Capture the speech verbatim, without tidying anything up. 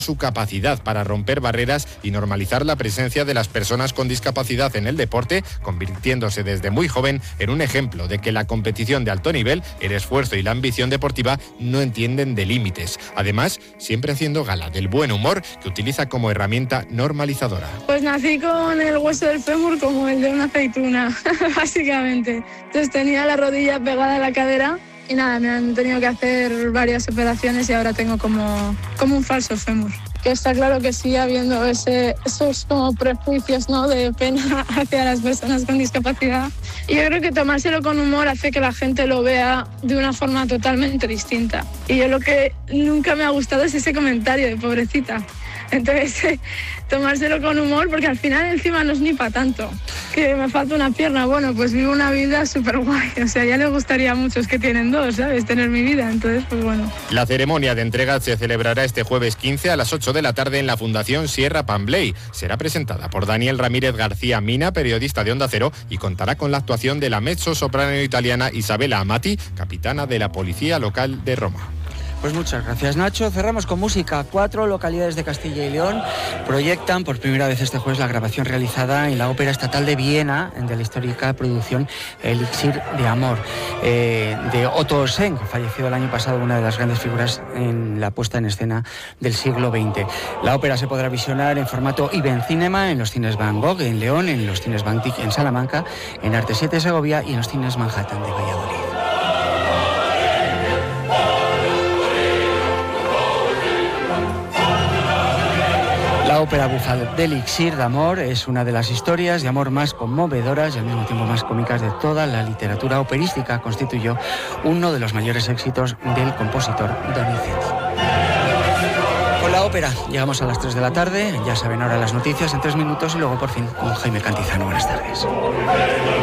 su capacidad para romper barreras y normalizar la presencia de las personas con discapacidad en el deporte, convirtiéndose desde muy joven en un ejemplo de que la competición de alto nivel, el esfuerzo y la ambición deportiva no entienden de límites. Además, siempre haciendo gala del buen humor que utiliza como herramienta normalizadora. Pues nací con el hueso del fémur como el de una aceituna, básicamente. Entonces tenía la rodilla pegada a la cadera. Y nada, me han tenido que hacer varias operaciones y ahora tengo como, como un falso fémur. Que está claro que sigue habiendo ese, esos como prejuicios, ¿no?, de pena hacia las personas con discapacidad. Y yo creo que tomárselo con humor hace que la gente lo vea de una forma totalmente distinta. Y yo lo que nunca me ha gustado es ese comentario de pobrecita. Entonces, eh, tomárselo con humor, porque al final encima no es ni para tanto. Que me falta una pierna, bueno, pues vivo una vida súper guay. O sea, ya les gustaría a muchos que tienen dos, ¿sabes?, tener mi vida. Entonces, pues bueno. La ceremonia de entrega se celebrará este jueves quince a las ocho de la tarde en la Fundación Sierra Pambley. Será presentada por Daniel Ramírez García Mina, periodista de Onda Cero, y contará con la actuación de la mezzo-soprano italiana Isabella Amati, capitana de la Policía Local de Roma. Pues muchas gracias, Nacho. Cerramos con música. Cuatro localidades de Castilla y León proyectan por primera vez este jueves la grabación realizada en la Ópera Estatal de Viena de la histórica producción Elixir de Amor, eh, de Otto Schenk, fallecido el año pasado, una de las grandes figuras en la puesta en escena del siglo veinte. La ópera se podrá visionar en formato Iben Cinema en los cines Van Gogh en León, en los cines Bantic en Salamanca, en Arte siete Segovia y en los cines Manhattan de Valladolid. La ópera bufa de Elixir de Amor es una de las historias de amor más conmovedoras y al mismo tiempo más cómicas de toda la literatura operística. Constituyó uno de los mayores éxitos del compositor Donizetti. Con la ópera llegamos a las tres de la tarde, ya saben ahora las noticias en tres minutos y luego por fin con Jaime Cantizano. Buenas tardes.